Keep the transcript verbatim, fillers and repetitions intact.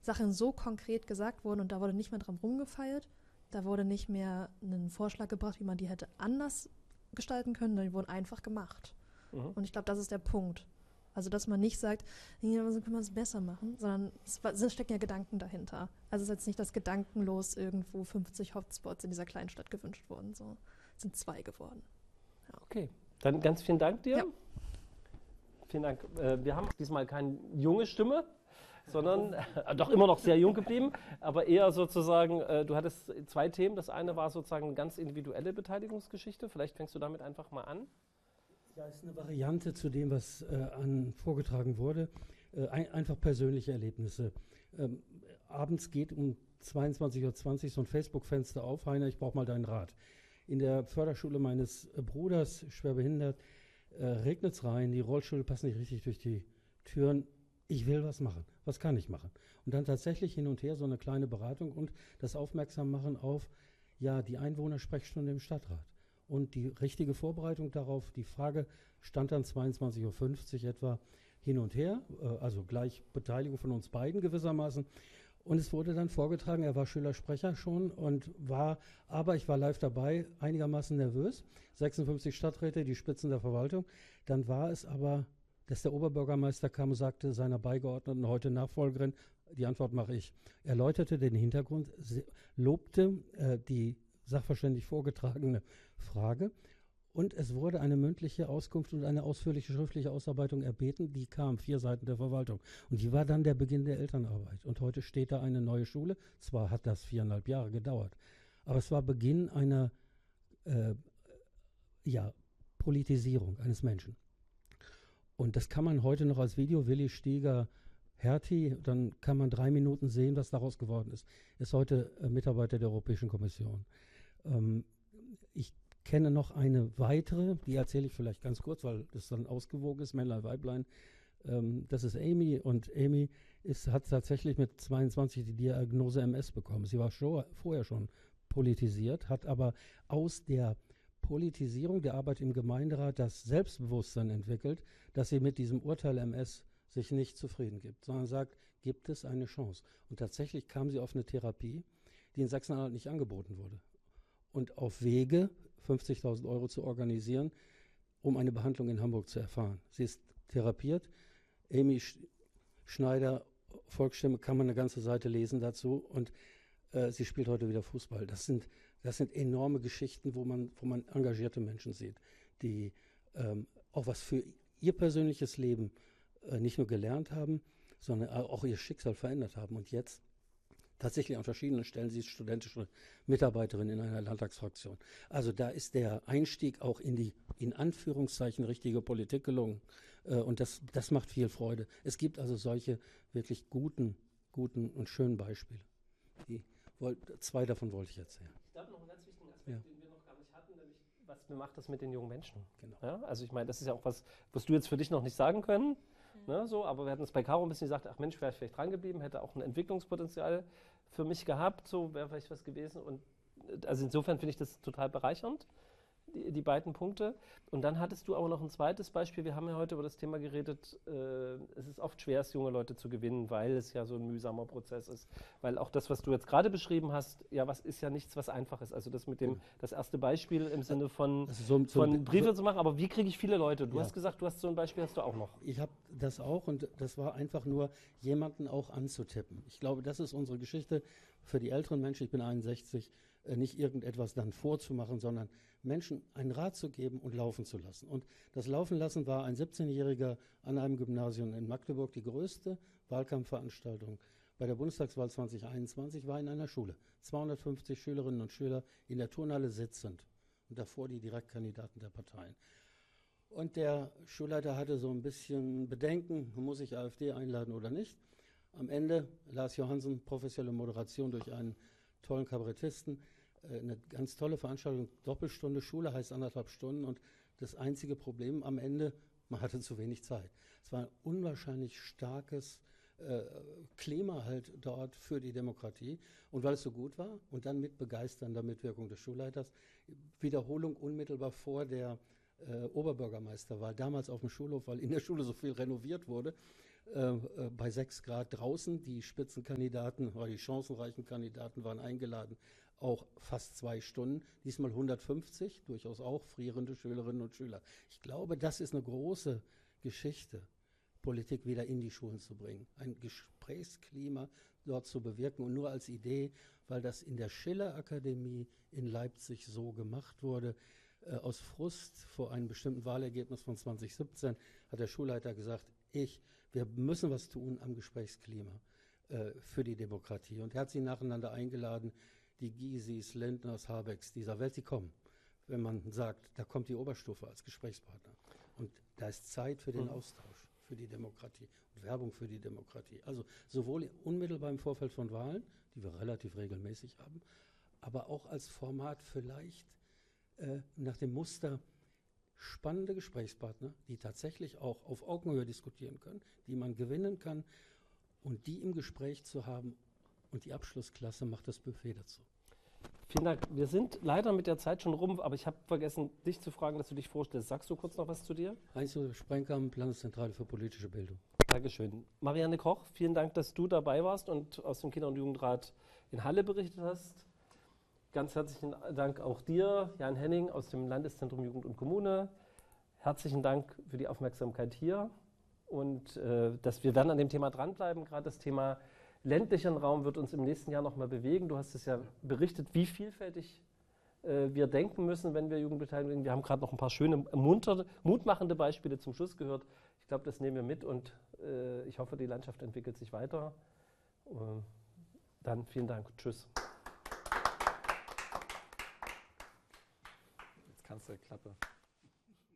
Sachen so konkret gesagt wurden und da wurde nicht mehr dran rumgefeilt. Da wurde nicht mehr ein Vorschlag gebracht, wie man die hätte anders gestalten können, sondern die wurden einfach gemacht. Mhm. Und ich glaube, das ist der Punkt. Also, dass man nicht sagt, ja, so können wir es besser machen, sondern es, es stecken ja Gedanken dahinter. Also, es ist jetzt nicht, dass gedankenlos irgendwo fünfzig Hotspots in dieser kleinen Stadt gewünscht wurden. So. Es sind zwei geworden. Ja. Okay, dann ganz vielen Dank dir. Ja. Vielen Dank. Äh, wir haben diesmal keine junge Stimme, sondern äh, doch immer noch sehr jung geblieben, aber eher sozusagen, äh, du hattest zwei Themen. Das eine war sozusagen eine ganz individuelle Beteiligungsgeschichte. Vielleicht fängst du damit einfach mal an. Ja, ist eine Variante zu dem, was äh, an vorgetragen wurde. Äh, ein, einfach persönliche Erlebnisse. Ähm, abends geht um zweiundzwanzig Uhr zwanzig so ein Facebook-Fenster auf. Heiner, ich brauche mal deinen Rat. In der Förderschule meines äh, Bruders, schwer behindert, äh, regnet es rein, die Rollstühle passen nicht richtig durch die Türen. Ich will was machen. Was kann ich machen? Und dann tatsächlich hin und her so eine kleine Beratung und das Aufmerksammachen auf, ja, die Einwohnersprechstunde im Stadtrat. Und die richtige Vorbereitung darauf, die Frage stand dann zweiundzwanzig Uhr fünfzig etwa hin und her, äh, also gleich Beteiligung von uns beiden gewissermaßen. Und es wurde dann vorgetragen, er war Schülersprecher schon und war, aber ich war live dabei, einigermaßen nervös. sechsundfünfzig Stadträte, die Spitzen der Verwaltung. Dann war es aber, dass der Oberbürgermeister kam und sagte seiner Beigeordneten, heute Nachfolgerin, die Antwort mache ich. Er erläuterte den Hintergrund, lobte äh, die sachverständig vorgetragene Frage und es wurde eine mündliche Auskunft und eine ausführliche schriftliche Ausarbeitung erbeten, die kam, vier Seiten der Verwaltung. Und die war dann der Beginn der Elternarbeit. Und heute steht da eine neue Schule. Zwar hat das viereinhalb Jahre gedauert, aber es war Beginn einer äh, ja, Politisierung eines Menschen. Und das kann man heute noch als Video, Willi Stieger, Hertie, dann kann man drei Minuten sehen, was daraus geworden ist. Ist heute äh, Mitarbeiter der Europäischen Kommission. Ähm, ich kenne noch eine weitere, die erzähle ich vielleicht ganz kurz, weil das dann ausgewogen ist, Männlein, Weiblein. Ähm, das ist Amy und Amy ist, hat tatsächlich mit zweiundzwanzig die Diagnose M S bekommen. Sie war schon, vorher schon politisiert, hat aber aus der Politisierung der Arbeit im Gemeinderat das Selbstbewusstsein entwickelt, dass sie mit diesem Urteil M S sich nicht zufrieden gibt, sondern sagt, gibt es eine Chance. Und tatsächlich kam sie auf eine Therapie, die in Sachsen-Anhalt nicht angeboten wurde. Und auf Wege, fünfzigtausend Euro zu organisieren, um eine Behandlung in Hamburg zu erfahren. Sie ist therapiert. Amy Schneider, Volksstimme, kann man eine ganze Seite lesen dazu. Und äh, sie spielt heute wieder Fußball. Das sind, das sind enorme Geschichten, wo man, wo man engagierte Menschen sieht, die ähm, auch was für ihr persönliches Leben äh, nicht nur gelernt haben, sondern auch ihr Schicksal verändert haben. Und jetzt tatsächlich an verschiedenen Stellen, sie ist studentische Mitarbeiterin in einer Landtagsfraktion. Also da ist der Einstieg auch in die, in Anführungszeichen, richtige Politik gelungen. Äh, und das, das macht viel Freude. Es gibt also solche wirklich guten, guten und schönen Beispiele. Die, wollt, zwei davon wollte ich erzählen. Ich glaube, noch einen ganz wichtigen Aspekt, ja, den wir noch gar nicht hatten, nämlich was macht das mit den jungen Menschen? Genau. Ja, also ich meine, das ist ja auch was, was du jetzt für dich noch nicht sagen können. Ne, so, aber wir hatten es bei Caro ein bisschen gesagt, ach Mensch, wäre ich vielleicht dran geblieben, hätte auch ein Entwicklungspotenzial für mich gehabt, so wäre vielleicht was gewesen. Und also insofern finde ich das total bereichernd, die, die beiden Punkte. Und dann hattest du aber noch ein zweites Beispiel. Wir haben ja heute über das Thema geredet, äh, es ist oft schwer, es junge Leute zu gewinnen, weil es ja so ein mühsamer Prozess ist. Weil auch das, was du jetzt gerade beschrieben hast, ja, was ist ja nichts, was einfach ist. Also das mit dem, das erste Beispiel im Sinne von, also so, so von Briefe so zu machen, aber wie kriege ich viele Leute? Du ja. hast gesagt, du hast so ein Beispiel, hast du auch noch. Ich habe das auch und das war einfach nur, jemanden auch anzutippen. Ich glaube, das ist unsere Geschichte für die älteren Menschen, ich bin einundsechzig, äh, nicht irgendetwas dann vorzumachen, sondern Menschen einen Rat zu geben und laufen zu lassen. Und das Laufen lassen war ein siebzehnjähriger an einem Gymnasium in Magdeburg, die größte Wahlkampfveranstaltung bei der Bundestagswahl zwanzig einundzwanzig war in einer Schule. zweihundertfünfzig Schülerinnen und Schüler in der Turnhalle sitzend und davor die Direktkandidaten der Parteien. Und der Schulleiter hatte so ein bisschen Bedenken, muss ich AfD einladen oder nicht. Am Ende Lars Johansen, professionelle Moderation durch einen tollen Kabarettisten, äh, eine ganz tolle Veranstaltung, Doppelstunde Schule heißt anderthalb Stunden und das einzige Problem am Ende, man hatte zu wenig Zeit. Es war ein unwahrscheinlich starkes äh, Klima halt dort für die Demokratie und weil es so gut war und dann mit begeisternder Mitwirkung des Schulleiters, Wiederholung unmittelbar vor der Äh, Oberbürgermeisterwahl, damals auf dem Schulhof, weil in der Schule so viel renoviert wurde. äh, äh, bei sechs Grad draußen. Die Spitzenkandidaten oder die chancenreichen Kandidaten waren eingeladen, auch fast zwei Stunden, diesmal hundertfünfzig, durchaus auch frierende Schülerinnen und Schüler. Ich glaube, das ist eine große Geschichte, Politik wieder in die Schulen zu bringen, ein Gesprächsklima dort zu bewirken und nur als Idee, weil das in der Schiller-Akademie in Leipzig so gemacht wurde, äh, aus Frust vor einem bestimmten Wahlergebnis von zwanzig siebzehn hat der Schulleiter gesagt, ich, wir müssen was tun am Gesprächsklima äh, für die Demokratie. Und er hat sie nacheinander eingeladen, die Gysis, Lindners, Habecks dieser Welt, die kommen, wenn man sagt, da kommt die Oberstufe als Gesprächspartner. Und da ist Zeit für den mhm. Austausch, für die Demokratie und Werbung für die Demokratie. Also sowohl unmittelbar im Vorfeld von Wahlen, die wir relativ regelmäßig haben, aber auch als Format vielleicht äh, nach dem Muster spannende Gesprächspartner, die tatsächlich auch auf Augenhöhe diskutieren können, die man gewinnen kann und die im Gespräch zu haben. Und die Abschlussklasse macht das Buffet dazu. Vielen Dank. Wir sind leider mit der Zeit schon rum, aber ich habe vergessen, dich zu fragen, dass du dich vorstellst. Sagst du kurz noch was zu dir? Heinz-Josef Sprengkamp, Landeszentrale für politische Bildung. Dankeschön. Marianne Koch, vielen Dank, dass du dabei warst und aus dem Kinder- und Jugendrat in Halle berichtet hast. Ganz herzlichen Dank auch dir, Jan Henning aus dem Landeszentrum Jugend und Kommune. Herzlichen Dank für die Aufmerksamkeit hier und äh, dass wir dann an dem Thema dranbleiben. Gerade das Thema ländlichen Raum wird uns im nächsten Jahr nochmal bewegen. Du hast es ja berichtet, wie vielfältig äh, wir denken müssen, wenn wir Jugendbeteiligung. Wir haben gerade noch ein paar schöne, munter, mutmachende Beispiele zum Schluss gehört. Ich glaube, das nehmen wir mit und äh, ich hoffe, die Landschaft entwickelt sich weiter. Äh, dann vielen Dank. Tschüss. Jetzt kannst du Klappe.